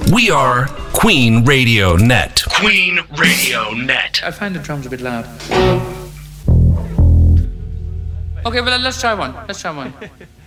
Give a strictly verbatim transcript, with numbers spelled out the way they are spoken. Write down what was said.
We are Queen Radio Net. Queen Radio Net. I find the drums a bit loud. Okay, well, let's try one. Let's try one.